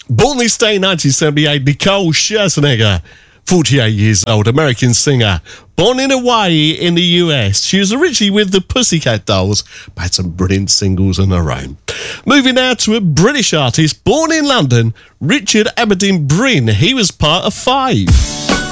Born this day, 1978, Nicole Scherzinger, 48 years old, American singer. Born in Hawaii in the US. She was originally with the Pussycat Dolls, but had some brilliant singles on her own. Moving now to a British artist, born in London, Richard Aberdeen Bryn. He was part of Five.